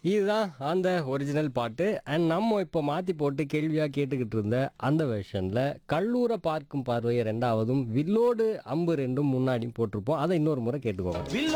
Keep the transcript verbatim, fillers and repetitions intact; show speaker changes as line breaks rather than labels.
இதுதான் அந்த ஒரிஜினல் பாட்டு. அண்ட் நம்ம இப்போ மாத்தி போட்டு கேள்வியா கேட்டுக்கிட்டு இருந்த அந்த வெர்ஷன்ல கல்லூர பார்க்கும் பார்வை இரண்டாவதும் வில்லோடு அம்பு ரெண்டும் முன்னாடியும் போட்டிருப்போம். அதை இன்னொரு முறை கேட்டுக்கோங்க.
வில்லோ